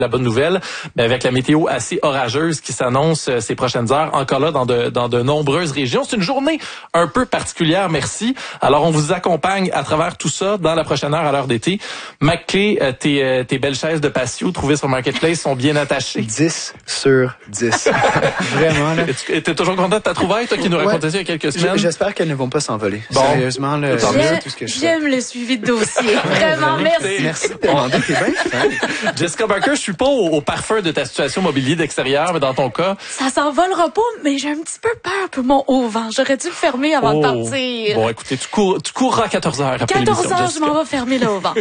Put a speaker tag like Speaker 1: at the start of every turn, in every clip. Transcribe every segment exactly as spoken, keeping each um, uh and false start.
Speaker 1: La bonne nouvelle, mais avec la météo assez orageuse qui s'annonce euh, ces prochaines heures, encore là dans de, dans de nombreuses régions. C'est une journée un peu particulière, merci. Alors, on vous accompagne à travers tout ça dans la prochaine heure à l'heure d'été. Mac-Clé, euh, tes, euh, tes belles chaises de patio trouvées sur Marketplace sont bien attachées.
Speaker 2: dix sur dix. Vraiment, là.
Speaker 1: Tu es toujours content de ta trouvaille, toi qui nous racontais ouais. ça il y a quelques semaines?
Speaker 2: J'espère qu'elles ne vont pas s'envoler.
Speaker 1: Bon.
Speaker 2: Sérieusement, là,
Speaker 3: j'aime,
Speaker 2: tout ce que je
Speaker 3: j'aime le suivi de dossier. Vraiment, merci.
Speaker 2: Merci de demander, t'es bien fin.
Speaker 1: Jessica Barker, je suis pas au, au parfum de ta situation mobilier d'extérieur, mais dans ton cas...
Speaker 3: Ça s'envolera pas, mais j'ai un petit peu peur pour mon haut-vent. J'aurais dû le fermer avant
Speaker 1: oh.
Speaker 3: de partir.
Speaker 1: Bon, écoutez, tu, cours, tu courras à quatorze heures après l'émission,
Speaker 3: quatorze heures, je m'en vais fermer le haut-vent.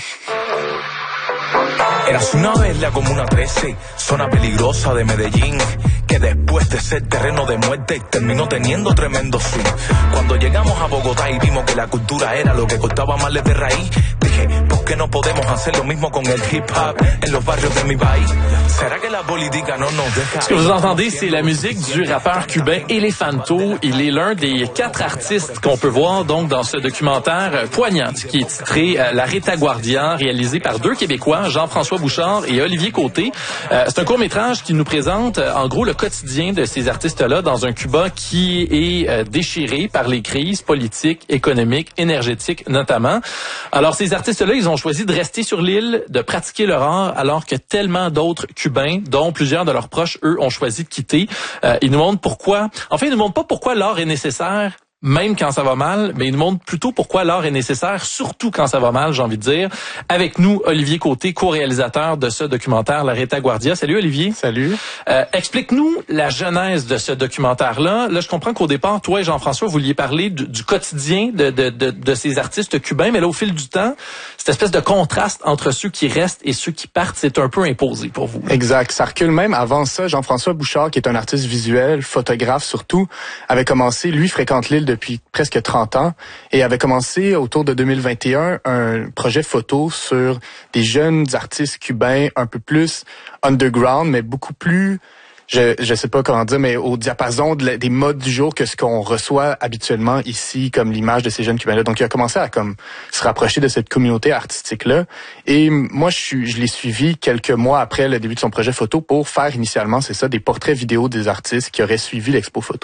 Speaker 4: Eras una vez la Comuna trece, zona peligrosa de Medellín, que después de ser terreno de muerte terminó teniendo tremendo swing. Cuando llegamos a Bogotá y vimos que la cultura era lo que cortaba mal de raíz, dije, ¿por qué no podemos hacer lo mismo con el hip hop en los barrios de mi país? ¿Será que la política no nos deja?
Speaker 1: Ce que vous entendez, c'est la musique du rappeur cubain Elefanto. Il est l'un des quatre artistes qu'on peut voir donc dans ce documentaire poignant qui est titré La Retaguardia, réalisé par deux Québécois, Jean-François Bouchard et Olivier Côté. Euh, c'est un court-métrage qui nous présente en gros le quotidien de ces artistes-là dans un Cuba qui est euh, déchiré par les crises politiques, économiques, énergétiques notamment. Alors ces artistes-là, ils ont choisi de rester sur l'île, de pratiquer leur art, alors que tellement d'autres Cubains, dont plusieurs de leurs proches, eux, ont choisi de quitter. Euh, ils nous montrent pourquoi... Enfin, ils nous montrent pas pourquoi l'art est nécessaire, même quand ça va mal, mais il nous montre plutôt pourquoi l'art est nécessaire, surtout quand ça va mal, j'ai envie de dire. Avec nous, Olivier Côté, co-réalisateur de ce documentaire, La Retaguardia. Salut Olivier.
Speaker 2: Salut.
Speaker 1: Euh, explique-nous la genèse de ce documentaire-là. Là, je comprends qu'au départ, toi et Jean-François, vous vouliez parler du, du quotidien de, de, de, de ces artistes cubains, mais là, au fil du temps, cette espèce de contraste entre ceux qui restent et ceux qui partent, c'est un peu imposé pour vous.
Speaker 2: Exact. Ça recule même. Avant ça, Jean-François Bouchard, qui est un artiste visuel, photographe surtout, avait commencé, lui, fréquente l'île depuis presque trente ans et avait commencé autour de deux mille vingt et un un projet photo sur des jeunes artistes cubains un peu plus underground, mais beaucoup plus, je je sais pas comment dire, mais au diapason de la, des modes du jour que ce qu'on reçoit habituellement ici, comme l'image de ces jeunes cubains-là. Donc, il a commencé à comme se rapprocher de cette communauté artistique-là. Et moi, je suis, je l'ai suivi quelques mois après le début de son projet photo pour faire initialement, c'est ça, des portraits vidéo des artistes qui auraient suivi l'expo photo.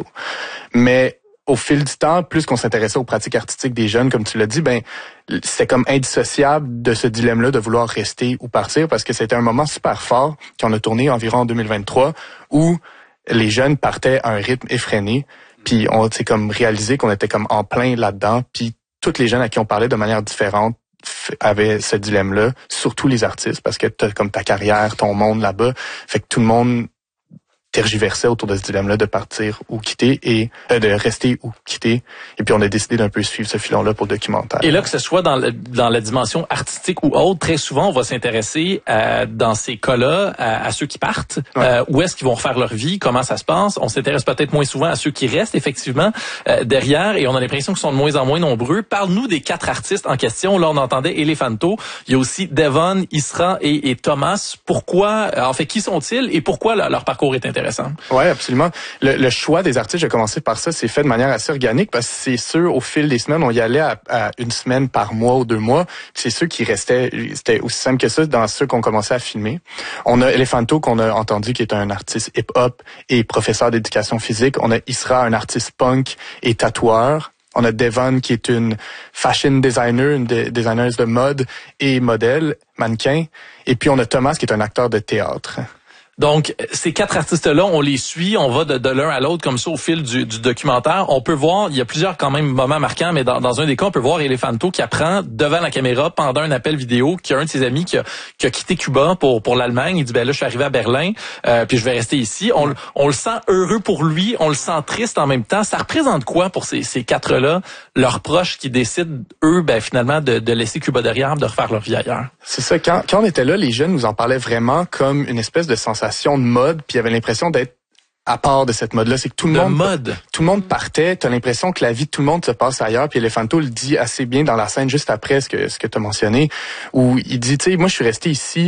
Speaker 2: Mais au fil du temps, plus qu'on s'intéressait aux pratiques artistiques des jeunes, comme tu l'as dit, ben c'était comme indissociable de ce dilemme-là de vouloir rester ou partir, parce que c'était un moment super fort qu'on a tourné environ en deux mille vingt-trois, où les jeunes partaient à un rythme effréné, puis on s'est comme réalisé qu'on était comme en plein là-dedans, puis toutes les jeunes à qui on parlait de manière différente avaient ce dilemme-là, surtout les artistes, parce que t'as comme ta carrière, ton monde là-bas, fait que tout le monde tergiversait autour de ce dilemme-là de partir ou quitter et euh, de rester ou quitter. Et puis on a décidé d'un peu suivre ce filon-là pour le documentaire.
Speaker 1: Et là, que ce soit dans, le, dans la dimension artistique ou autre, très souvent, on va s'intéresser à, dans ces cas-là à, à ceux qui partent. Ouais. Euh, où est-ce qu'ils vont refaire leur vie? Comment ça se passe? On s'intéresse peut-être moins souvent à ceux qui restent, effectivement, euh, derrière. Et on a l'impression qu'ils sont de moins en moins nombreux. Parle-nous des quatre artistes en question. Là, on entendait Elefanto. Il y a aussi Devon, Isra et, et Thomas. Pourquoi, en fait, qui sont-ils et pourquoi leur, leur parcours est intéressant?
Speaker 2: Oui, absolument. Le, le choix des artistes, j'ai commencé par ça, c'est fait de manière assez organique parce que c'est ceux, au fil des semaines, on y allait à, à une semaine par mois ou deux mois. C'est ceux qui restaient, c'était aussi simple que ça, dans ceux qu'on commençait à filmer. On a Elefanto qu'on a entendu, qui est un artiste hip-hop et professeur d'éducation physique. On a Isra, un artiste punk et tatoueur. On a Devon, qui est une fashion designer, une de, designer de mode et modèle, mannequin. Et puis on a Thomas, qui est un acteur de théâtre.
Speaker 1: Donc, ces quatre artistes-là, on les suit, on va de, de l'un à l'autre comme ça au fil du, du documentaire. On peut voir, il y a plusieurs quand même moments marquants, mais dans, dans un des cas, on peut voir Elefanto qui apprend devant la caméra pendant un appel vidéo qu'il y a un de ses amis qui a, qui a quitté Cuba pour pour l'Allemagne. Il dit, ben là, je suis arrivé à Berlin, euh, puis je vais rester ici. On, on le sent heureux pour lui, on le sent triste en même temps. Ça représente quoi pour ces, ces quatre-là, leurs proches qui décident, eux, ben finalement, de, de laisser Cuba derrière, de refaire leur vie ailleurs?
Speaker 2: C'est ça. Quand, quand on était là, les jeunes nous en parlaient vraiment comme une espèce de sensation de mode, puis il y avait l'impression d'être à part de cette mode-là. C'est que tout le
Speaker 1: de
Speaker 2: monde
Speaker 1: mode.
Speaker 2: Tout le monde partait, t'as l'impression que la vie de tout le monde se passe ailleurs, puis Elefanto le dit assez bien dans la scène juste après ce que ce que t'as mentionné, où il dit, tu sais, moi je suis resté ici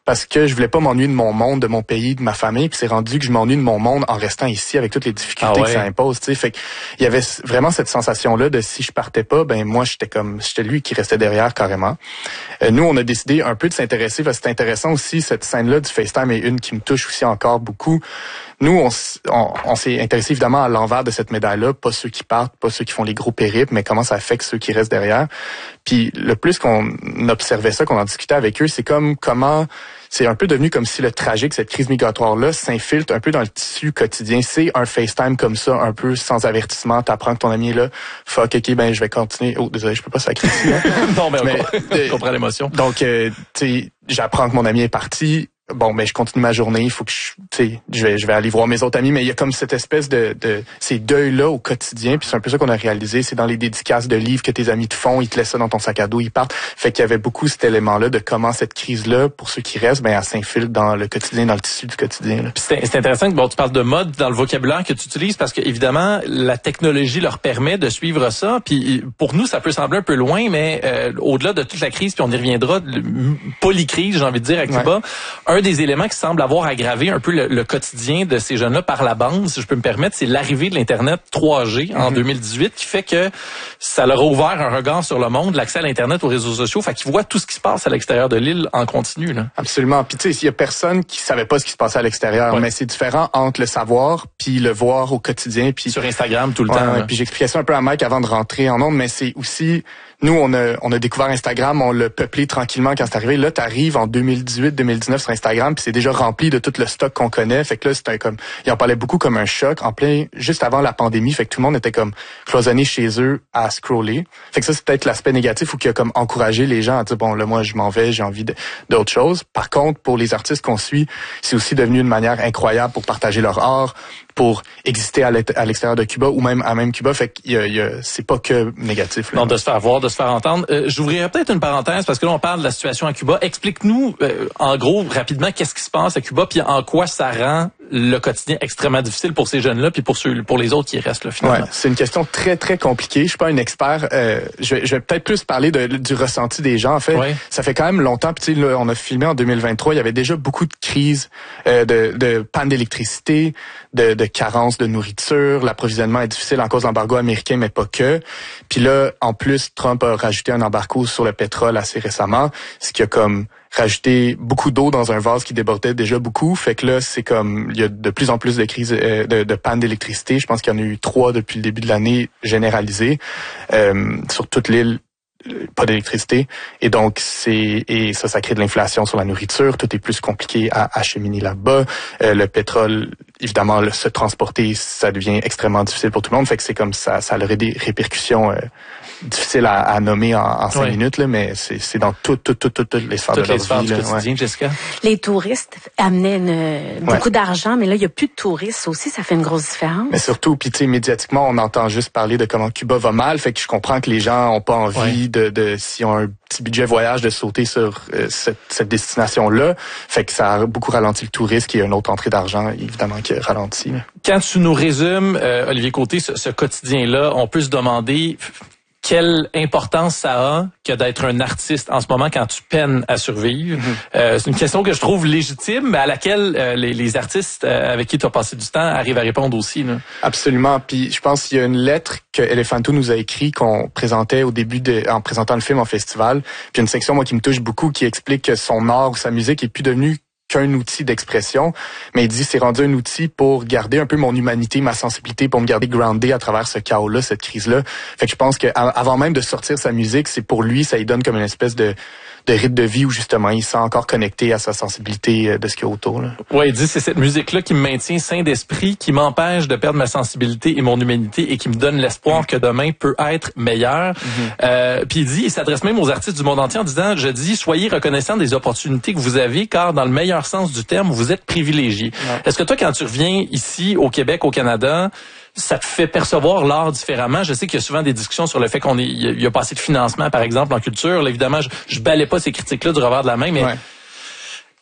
Speaker 2: parce que je voulais pas m'ennuyer de mon monde, de mon pays, de ma famille, puis c'est rendu que je m'ennuie de mon monde en restant ici avec toutes les difficultés ah ouais. que ça impose, tu sais. Fait que il y avait vraiment cette sensation-là de si je partais pas, ben moi j'étais comme j'étais lui qui restait derrière carrément. Euh, nous on a décidé un peu de s'intéresser parce que c'est intéressant aussi cette scène-là du FaceTime est une qui me touche aussi encore beaucoup. Nous, on, on, on s'est intéressé évidemment à l'envers de cette médaille-là, pas ceux qui partent, pas ceux qui font les gros périples, mais comment ça affecte ceux qui restent derrière. Puis le plus qu'on observait ça, qu'on en discutait avec eux, c'est comme comment c'est un peu devenu comme si le tragique, cette crise migratoire-là, s'infiltre un peu dans le tissu quotidien. C'est un FaceTime comme ça, un peu sans avertissement. T'apprends que ton ami est là. Fuck, ok, ben je vais continuer. Oh, désolé, je peux pas sacrer ici. Hein.
Speaker 1: non, mais, mais je comprends l'émotion.
Speaker 2: Donc, euh, tu sais, j'apprends que mon ami est parti. Bon, ben je continue ma journée, il faut que je, tu sais, je vais, je vais aller voir mes autres amis, mais il y a comme cette espèce de, de ces deuils-là au quotidien, puis c'est un peu ça qu'on a réalisé, c'est dans les dédicaces de livres que tes amis te font, ils te laissent ça dans ton sac à dos, ils partent. Fait qu'il y avait beaucoup cet élément-là de comment cette crise-là, pour ceux qui restent, ben elle s'infiltre dans le quotidien, dans le tissu du quotidien. Là.
Speaker 1: Puis c'est, c'est intéressant que bon, tu parles de mode dans le vocabulaire que tu utilises parce que évidemment la technologie leur permet de suivre ça. Puis pour nous, ça peut sembler un peu loin, mais euh, au-delà de toute la crise, puis on y reviendra, polycrise, j'ai envie de dire à Cuba, ouais. un des éléments qui semble avoir aggravé un peu le, le quotidien de ces jeunes-là par la bande, si je peux me permettre, c'est l'arrivée de l'Internet trois G en mm-hmm. deux mille dix-huit qui fait que ça leur a ouvert un regard sur le monde, l'accès à l'Internet, aux réseaux sociaux, fait qu'ils voient tout ce qui se passe à l'extérieur de l'île en continu. Là.
Speaker 2: Absolument. Puis tu sais, il y a personne qui savait pas ce qui se passait à l'extérieur, ouais. mais c'est différent entre le savoir puis le voir au quotidien. Puis
Speaker 1: sur Instagram tout le
Speaker 2: ouais,
Speaker 1: temps.
Speaker 2: Ouais, puis j'expliquais ça un peu à Mike avant de rentrer en ondes, mais c'est aussi... Nous, on a, on a découvert Instagram, on l'a peuplé tranquillement quand c'est arrivé. Là, t'arrives en deux mille dix-huit deux mille dix-neuf sur Instagram, puis c'est déjà rempli de tout le stock qu'on connaît. Fait que là, c'était comme, il en parlait beaucoup comme un choc en plein, juste avant la pandémie. Fait que tout le monde était comme cloisonné chez eux à scroller. Fait que ça, c'est peut-être l'aspect négatif ou qui a comme encouragé les gens à dire, bon, là, moi, je m'en vais, j'ai envie de, d'autres choses. Par contre, pour les artistes qu'on suit, c'est aussi devenu une manière incroyable pour partager leur art, pour exister à l'extérieur de Cuba ou même à même Cuba. Fait qu'il y a, il y a, c'est pas que négatif. Là.
Speaker 1: Non, de se faire voir, de se faire entendre. Euh, j'ouvrirais peut-être une parenthèse parce que là, on parle de la situation à Cuba. Explique-nous, euh, en gros, rapidement, qu'est-ce qui se passe à Cuba puis en quoi ça rend le quotidien extrêmement difficile pour ces jeunes-là puis pour ceux, pour les autres qui restent là, finalement.
Speaker 2: Ouais, c'est une question très, très compliquée. Je suis pas un expert. Euh, je, vais, je vais peut-être plus parler de, du ressenti des gens. En fait, ouais. ça fait quand même longtemps. Puis tu sais, là, on a filmé en deux mille vingt-trois. Il y avait déjà beaucoup de crises, euh, de, de panne d'électricité, de, de carence de nourriture. L'approvisionnement est difficile en cause de l'embargo américain, mais pas que. Puis là, en plus, Trump a rajouté un embargo sur le pétrole assez récemment, ce qui a comme rajouté beaucoup d'eau dans un vase qui débordait déjà beaucoup. Fait que là, c'est comme, il y a de plus en plus de crises, euh, de, de panne d'électricité. Je pense qu'il y en a eu trois depuis le début de l'année généralisées euh, sur toute l'île. Pas d'électricité. Et donc, c'est, et ça, ça crée de l'inflation sur la nourriture. Tout est plus compliqué à acheminer là-bas. Euh, le pétrole, évidemment, le, se transporter, ça devient extrêmement difficile pour tout le monde. Fait que c'est comme ça, ça aurait des répercussions euh, difficiles à, à nommer en, en cinq oui. minutes, là, mais c'est, c'est dans toutes, toutes, toutes, toutes les sphères
Speaker 1: toutes
Speaker 2: de leur
Speaker 1: les sphères
Speaker 2: vie.
Speaker 1: Du
Speaker 2: là,
Speaker 1: quotidien,
Speaker 2: ouais.
Speaker 1: Jessica?
Speaker 3: Les touristes amenaient une, beaucoup ouais. d'argent, mais là, il n'y a plus de touristes aussi. Ça fait une grosse différence.
Speaker 2: Mais surtout, puis tu sais, médiatiquement, on entend juste parler de comment Cuba va mal. Fait que je comprends que les gens ont pas envie ouais. de, de, s'ils ont un petit budget voyage, de sauter sur euh, cette, cette destination-là. Fait que ça a beaucoup ralenti le tourisme, qui est une autre entrée d'argent, évidemment, qui ralentit. Là.
Speaker 1: Quand tu nous résumes, euh, Olivier Côté, ce, ce quotidien-là, on peut se demander quelle importance ça a que d'être un artiste en ce moment quand tu peines à survivre. Mm-hmm. Euh, c'est une question que je trouve légitime, mais à laquelle euh, les, les artistes euh, avec qui tu as passé du temps arrivent à répondre aussi. Là.
Speaker 2: Absolument. Puis je pense qu'il y a une lettre que Elephanto nous a écrite qu'on présentait au début de, en présentant le film en festival. Puis une section moi qui me touche beaucoup qui explique que son art ou sa musique est plus devenue qu'un outil d'expression, mais il dit c'est rendu un outil pour garder un peu mon humanité, ma sensibilité, pour me garder groundé à travers ce chaos-là, cette crise-là. Fait que je pense que avant même de sortir sa musique, c'est pour lui, ça lui donne comme une espèce de de rythme de vie où justement il sent encore connecté à sa sensibilité de ce qu'il y a autour. Là.
Speaker 1: Ouais, il dit c'est cette musique-là qui me maintient sain d'esprit, qui m'empêche de perdre ma sensibilité et mon humanité et qui me donne l'espoir mmh. que demain peut être meilleur. Mmh. Euh, puis il dit, il s'adresse même aux artistes du monde entier en disant, je dis, soyez reconnaissants des opportunités que vous avez, car dans le meilleur sens du terme, vous êtes privilégiés. Ouais. Est-ce que toi, quand tu reviens ici au Québec, au Canada, ça te fait percevoir l'art différemment? Je sais qu'il y a souvent des discussions sur le fait qu'on est, il y a pas assez de financement, par exemple, en culture. Là, évidemment, je, je balais pas ces critiques-là du revers de la main, mais ouais.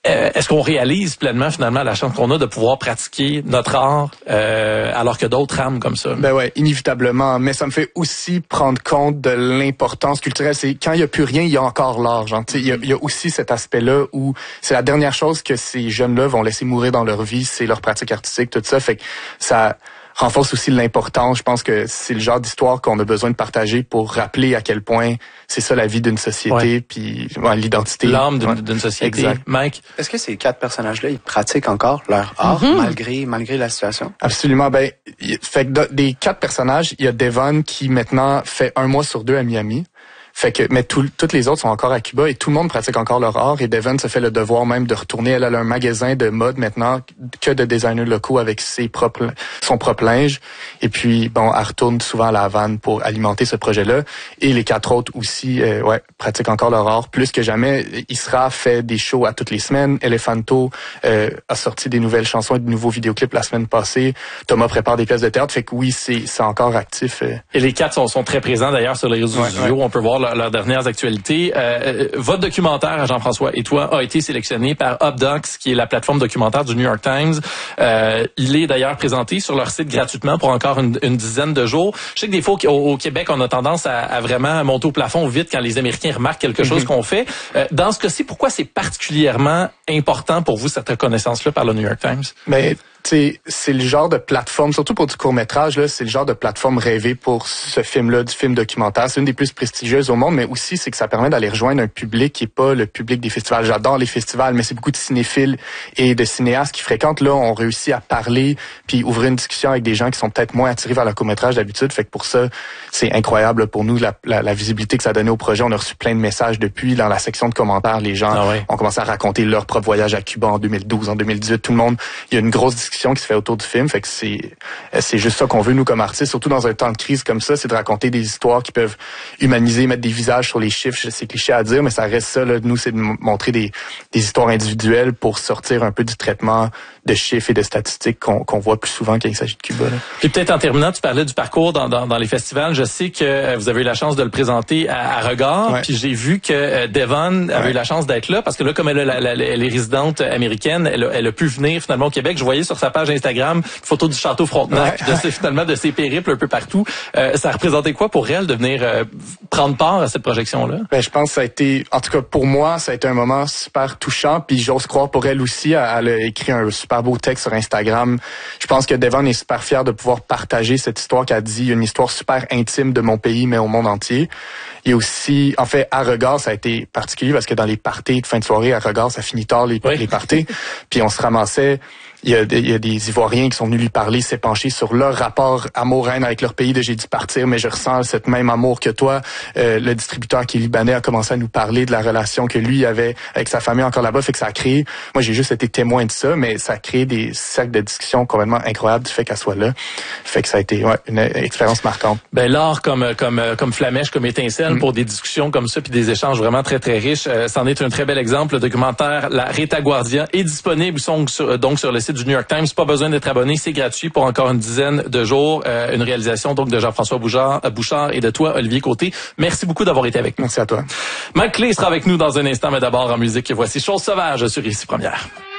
Speaker 1: Euh, est-ce qu'on réalise pleinement finalement la chance qu'on a de pouvoir pratiquer notre art euh, alors que d'autres rament comme ça?
Speaker 2: Ben ouais, inévitablement. Mais ça me fait aussi prendre compte de l'importance culturelle. C'est quand il y a plus rien, il y a encore l'art. Genre, tu sais, il y a, il y a aussi cet aspect-là où c'est la dernière chose que ces jeunes-là vont laisser mourir dans leur vie, c'est leur pratique artistique, tout ça. Fait que ça renforce aussi l'importance. Je pense que c'est le genre d'histoire qu'on a besoin de partager pour rappeler à quel point c'est ça la vie d'une société, ouais. Puis ouais, l'identité.
Speaker 1: L'âme d'une,
Speaker 2: ouais.
Speaker 1: d'une société.
Speaker 2: Exact.
Speaker 1: Mike?
Speaker 5: Est-ce que ces quatre personnages-là, ils pratiquent encore leur art mm-hmm. malgré malgré la situation?
Speaker 2: Absolument. Ben, fait que des quatre personnages, il y a Devon qui maintenant fait un mois sur deux à Miami. Fait que, mais tout, toutes les autres sont encore à Cuba et tout le monde pratique encore leur art. Et Devon se fait le devoir même de retourner. Elle a un magasin de mode maintenant que de designers locaux avec ses propres, son propre linge. Et puis, bon, elle retourne souvent à La Havane pour alimenter ce projet-là. Et les quatre autres aussi, euh, ouais, pratiquent encore leur art plus que jamais. Isra fait des shows à toutes les semaines. Elefanto euh, a sorti des nouvelles chansons et de nouveaux vidéoclips la semaine passée. Thomas prépare des pièces de théâtre. Fait que oui, c'est, c'est encore actif. Euh.
Speaker 1: Et les quatre sont, sont très présents d'ailleurs sur les réseaux ouais, sociaux. Ouais. On peut voir leurs leur dernières actualités. Euh, votre documentaire à Jean-François et toi a été sélectionné par Updocs, qui est la plateforme documentaire du New York Times. Euh, il est d'ailleurs présenté sur leur site gratuitement pour encore une, une dizaine de jours. Je sais que des fois au, au Québec, on a tendance à, à vraiment monter au plafond vite quand les Américains remarquent quelque chose mm-hmm. qu'on fait. Euh, dans ce cas-ci, pourquoi c'est particulièrement important pour vous cette reconnaissance-là par le New York Times?
Speaker 2: Mais c'est c'est le genre de plateforme, surtout pour du court-métrage, là, c'est le genre de plateforme rêvée pour ce film-là, du film documentaire. C'est une des plus prestigieuses au monde, mais aussi c'est que ça permet d'aller rejoindre un public qui est pas le public des festivals. J'adore les festivals, mais c'est beaucoup de cinéphiles et de cinéastes qui fréquentent. Là, on réussit à parler puis ouvrir une discussion avec des gens qui sont peut-être moins attirés vers le court-métrage d'habitude. Fait que pour ça, c'est incroyable pour nous, la, la, la visibilité que ça a donné au projet. On a reçu plein de messages depuis. Dans la section de commentaires, les gens ah ouais. ont commencé à raconter leur propre voyage à Cuba en deux mille douze, en deux mille dix-huit. Tout le monde, il y a une grosse discussion qui se fait autour du film. Fait que c'est c'est juste ça qu'on veut, nous, comme artistes, surtout dans un temps de crise comme ça, c'est de raconter des histoires qui peuvent humaniser, mettre des visages sur les chiffres. C'est cliché à dire, mais ça reste ça, là. Nous, c'est de montrer des, des histoires individuelles pour sortir un peu du traitement de chiffres et de statistiques qu'on, qu'on voit plus souvent quand il s'agit de Cuba, là.
Speaker 1: Puis peut-être en terminant, tu parlais du parcours dans, dans, dans les festivals. Je sais que vous avez eu la chance de le présenter à, à Regard. Ouais. Puis j'ai vu que Devon avait ouais. eu la chance d'être là parce que là, comme elle, a la, la, elle est résidente américaine, elle a, elle a pu venir finalement au Québec. Je voyais sur sa page Instagram une photo du château Frontenac, ouais. de ses, finalement de ses périples un peu partout. Euh, ça représentait quoi pour elle de venir euh, prendre part à cette projection-là?
Speaker 2: Ben, je pense que ça a été, en tout cas pour moi, ça a été un moment super touchant. Puis j'ose croire pour elle aussi, elle, elle a écrit un super beau texte sur Instagram. Je pense que Devon est super fier de pouvoir partager cette histoire qu'elle dit, une histoire super intime de mon pays, mais au monde entier. Il y a aussi, en fait, à Regard, ça a été particulier parce que dans les parties de fin de soirée, à Regard, ça finit tard les, oui. les parties. Puis on se ramassait. Il y, a, il y a des Ivoiriens qui sont venus lui parler, s'épancher sur leur rapport amour-haine avec leur pays de j'ai dû partir, mais je ressens cette même amour que toi. Euh, le distributeur qui est libanais a commencé à nous parler de la relation que lui avait avec sa famille encore là-bas, fait que ça a créé, moi j'ai juste été témoin de ça, mais ça a créé des cercles de discussion complètement incroyables du fait qu'elle soit là. Fait que ça a été ouais, une expérience marquante.
Speaker 1: Ben l'art comme comme comme flamèche, comme étincelle mm. pour des discussions comme ça puis des échanges vraiment très très riches. Euh, c'en est un très bel exemple. Le documentaire La Retaguardia est disponible donc sur, donc sur le site du New York Times. Pas besoin d'être abonné, c'est gratuit pour encore une dizaine de jours. Euh, une réalisation donc de Jean-François Bouchard, Bouchard et de toi, Olivier Côté. Merci beaucoup d'avoir été avec nous.
Speaker 2: Merci à toi.
Speaker 1: Mike Clé sera avec nous dans un instant, mais d'abord en musique. Voici Chose sauvage sur Ici Première.